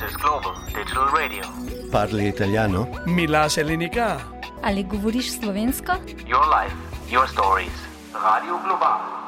Voices Global Digital Radio. Parli italiano? Mila Selenika. Ali govoriš slovensko? Your life, your stories. Radio Global.